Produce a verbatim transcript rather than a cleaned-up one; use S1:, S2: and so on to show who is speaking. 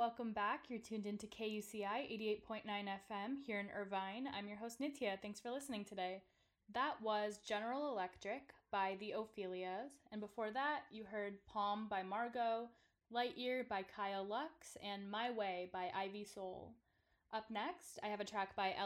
S1: welcome back. You're tuned into K U C I eighty-eight point nine F M here in Irvine. I'm your host, Nitya. Thanks for listening today. That was General Electric by the Ophelias, and before that, you heard Palm by Margot, Lightyear by Kyle Lux, and My Way by Ivy Soul. Up next, I have a track by